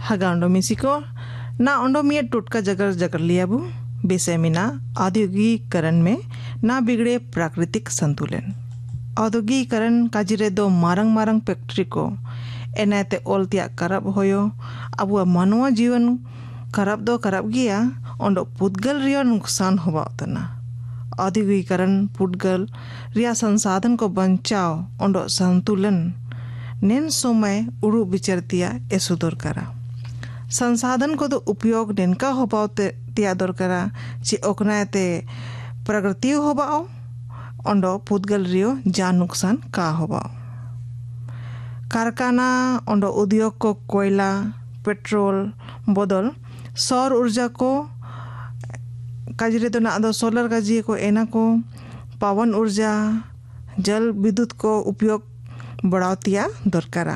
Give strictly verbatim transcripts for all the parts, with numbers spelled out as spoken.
Haga ondo misiko na ondo मिया टोटका जगर जगर लिया बु बेसेमिना औद्योगिकीकरण में ना बिगड़े प्राकृतिक संतुलन औद्योगिकीकरण काजिरे दो मारंग मारंग फैक्ट्री को एनाते ओलतिया करब होयो अब मानवा जीवन करब दो करब गिया ओंडो पुद्गल रियो नुकसान होबा तना औद्योगिकीकरण पुद्गल रिया संसाधन को बचाओ ओंडो संतुलन नेन समय उड़ू विचरतिया एसुदर करा संसाधन को तो उपयोग नेनका होबाओ तिया दर करा ची ओकनाते प्रगति होबाओ ओंडो पुद्गल रियो जा नुकसान का होबाओ कारखाना ओंडो उद्योग को कोयला पेट्रोल बदल सौर ऊर्जा को काजिरे तो ना दो सोलर काजिए को एना को पवन ऊर्जा जल विद्युत को उपयोग बढ़ातिया दरकारा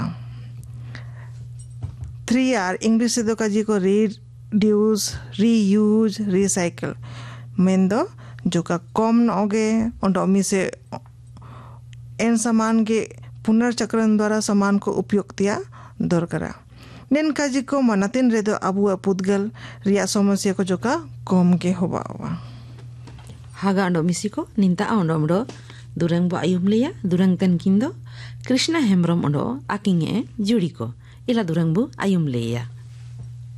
थ्री आर इंग्लिश से दो काजिए को रिड्यूस रीयूज रिसाइकल मेन दो जो का कम नोगे ओंडो मी से एन सामान के पुनर्चक्रण द्वारा सामान को उपयोग तिया दरकारा नेन काजी को मनातिन रे दो अबुआ पुद्गल रिया समस्या को जो का कम के होबावा हागा ओंडो मिसी को निंता ओंडो ओंडो दुरंग बो आयुम लिया दुरंग तन किंदो कृष्णा हेम्ब्रम ओंडो आकिंगे जुड़ी को इला दुरंग बो आयुम लिया